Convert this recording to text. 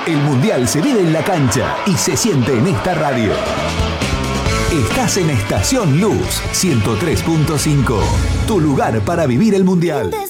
El Mundial se vive en la cancha y se siente en esta radio. Estás en Estación Luz 103.5, tu lugar para vivir el Mundial.